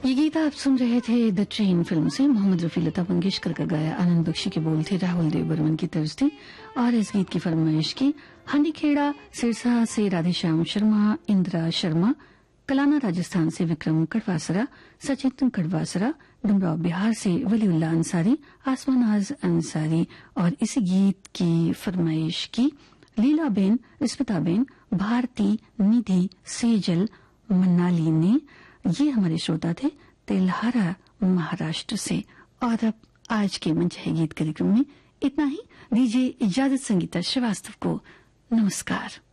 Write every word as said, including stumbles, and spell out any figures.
ये गीत आप सुन रहे थे द ट्रेन फिल्म से। मोहम्मद रफी लता मंगेशकर का गाया, आनंद बख्शी के बोल थे, राहुल देव बर्मन की तर्ज थी और इस गीत की फरमाइश की हंडीखेड़ा सिरसा से राधेश्याम शर्मा, इंदिरा शर्मा, कलाना राजस्थान से विक्रम कड़वासरा, सचिन कड़वासरा, डुमराव बिहार से वलीउल्लाह अंसारी, आसमानाज अंसारी और इस गीत की फरमाइश की लीला बेन, स्मिता बेन, भारती, निधि, सेजल, मन्नाली ने। ये हमारे श्रोता थे तेल्हारा महाराष्ट्र से। और अब आज के मंच है गीत कार्यक्रम में इतना ही। दीजिए इजाजत संगीता श्रीवास्तव को। नमस्कार।